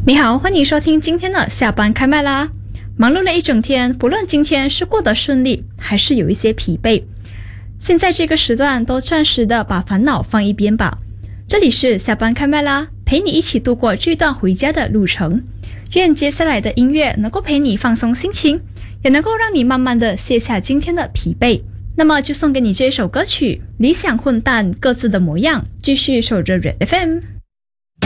你好，欢迎收听今天的下班开麦啦。忙碌了一整天，不论今天是过得顺利，还是有一些疲惫，现在这个时段都暂时的把烦恼放一边吧。这里是下班开麦啦，陪你一起度过这段回家的路程。愿接下来的音乐能够陪你放松心情，也能够让你慢慢的卸下今天的疲惫。那么就送给你这首歌曲《理想混蛋各自的模样》，继续守着 Red FM。